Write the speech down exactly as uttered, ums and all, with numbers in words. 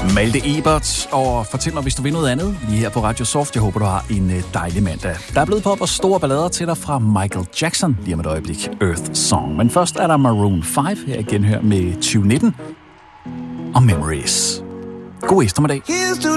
Malte Ebert, og fortæl mig, hvis du vil noget andet, lige her på Radio Soft. Jeg håber, du har en dejlig mandag. Der er blevet pop og store ballader til dig fra Michael Jackson lige om et øjeblik. Earth Song. Men først er der Maroon fem her igen her med tyve nitten og Memories. God eftermiddag. Here's to